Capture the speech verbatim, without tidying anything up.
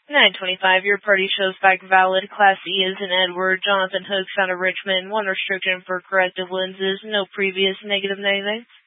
nine twenty-five, your party shows back valid. Class E is in Edward. Jonathan Hooks out of Richmond. One restriction for corrective lenses. No previous negative anything.